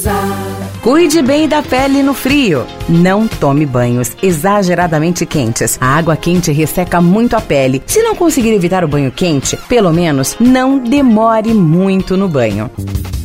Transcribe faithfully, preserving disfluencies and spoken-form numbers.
Cuide bem da pele no frio. Não tome banhos exageradamente quentes. A água quente resseca muito a pele. Se não conseguir evitar o banho quente, pelo menos não demore muito no banho.